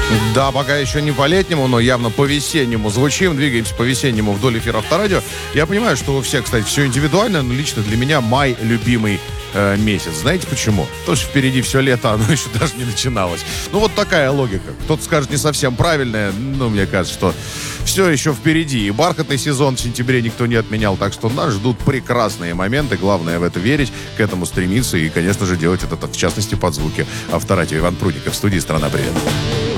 Да, пока еще не по-летнему, но явно по-весеннему звучим. Двигаемся по-весеннему вдоль эфира Авторадио. Я понимаю, что у всех, кстати, все индивидуально, но лично для меня май любимый месяц. Знаете почему? Потому что впереди все лето, оно еще даже не начиналось. Ну, вот такая логика. Кто-то скажет не совсем правильная, но мне кажется, что все еще впереди. И бархатный сезон в сентябре никто не отменял, так что нас ждут прекрасные моменты. Главное в это верить, к этому стремиться и, конечно же, делать это, в частности, под звуки Авторадио. Иван Прудников в студии «Страна привет».